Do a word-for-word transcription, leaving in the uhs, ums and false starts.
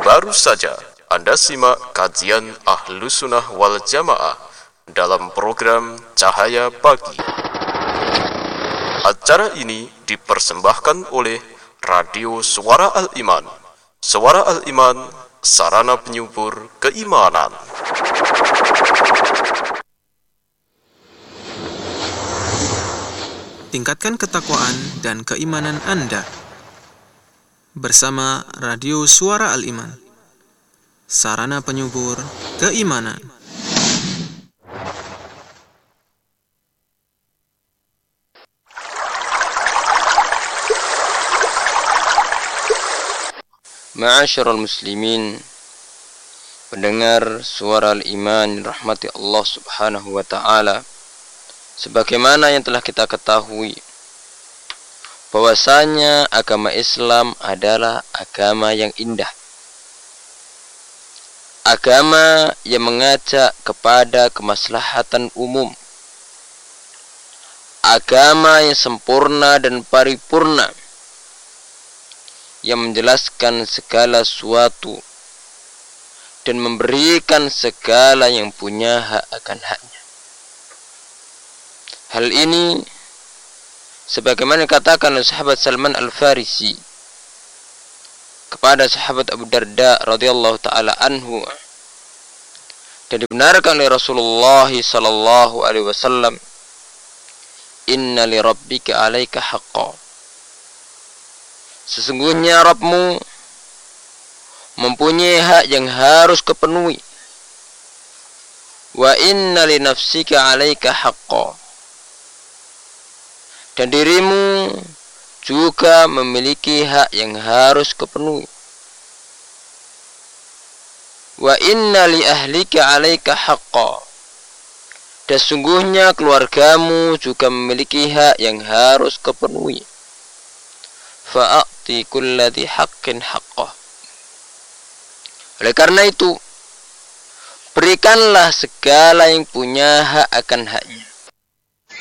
Baru saja Anda simak kajian Ahlus Sunnah wal Jamaah dalam program Cahaya Pagi. Acara ini dipersembahkan oleh Radio Suara Al-Iman. Suara Al-Iman, sarana penyubur keimanan. Tingkatkan ketakwaan dan keimanan Anda bersama Radio Suara Al-Iman, sarana penyubur keimanan. Ma'asyiral muslimin, pendengar Suara Al-Iman rahmati Allah Subhanahu wa taala. Sebagaimana yang telah kita ketahui, bahwasanya agama Islam adalah agama yang indah. Agama yang mengajak kepada kemaslahatan umum. Agama yang sempurna dan paripurna, yang menjelaskan segala sesuatu dan memberikan segala yang punya hak akan haknya. Hal ini sebagaimana dikatakan oleh sahabat Salman Al-Farisi kepada sahabat Abu Darda radhiyallahu taala anhu, dan dibenarkan oleh Rasulullah sallallahu alaihi wasallam, inna li rabbika 'alaika haqqan. Sesungguhnya Rabbmu mempunyai hak yang harus kepenuhi. Wa inna li nafsika 'alaika haqqan. Dan dirimu juga memiliki hak yang harus kepenuhi. Wa inna li ahlika 'alaika haqqan. Dan sungguhnya keluargamu juga memiliki hak yang harus kepenuhi. Fa'ati kulladhi haqqin haqqah. Oleh karena itu, berikanlah segala yang punya hak akan haknya.